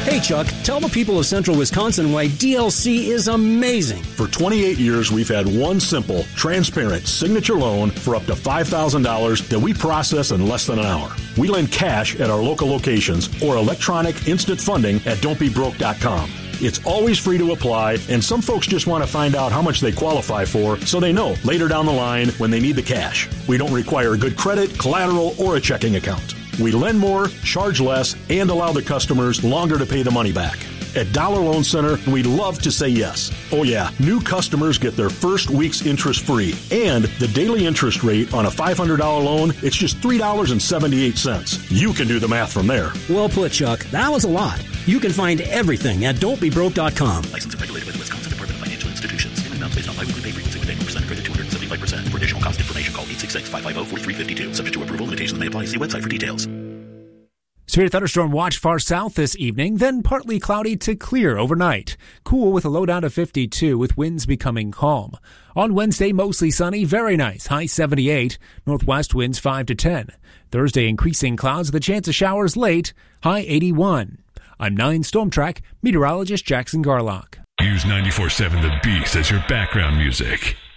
Hey, Chuck, tell the people of Central Wisconsin why DLC is amazing. For 28 years, we've had one simple, transparent signature loan for up to $5,000 that we process in less than an hour. We lend cash at our local locations or electronic instant funding at don'tbebroke.com. It's always free to apply, and some folks just want to find out how much they qualify for so they know later down the line when they need the cash. We don't require good credit, collateral, or a checking account. We lend more, charge less, and allow the customers longer to pay the money back. At Dollar Loan Center, we love to say yes. Oh yeah, new customers get their first week's interest free. And the daily interest rate on a $500 loan, it's just $3.78. You can do the math from there. Well put, Chuck. That was a lot. You can find everything at don'tbebroke.com. Licensed and regulated by the Wisconsin Department of Financial Institutions. Payment amounts based on biweekly pay frequency with annual percentage rate at 275%. For additional cost information, call 866-550-4352. Subject to approval, limitations may apply. See website for details. Severe thunderstorm watch far south this evening, then partly cloudy to clear overnight. Cool with a low down to 52 with winds becoming calm. On Wednesday, mostly sunny, very nice, high 78. Northwest winds 5 to 10. Thursday, increasing clouds with a chance of showers late, high 81. I'm 9 Storm Track meteorologist Jackson Garlock. Use 94.7 The Beast as your background music.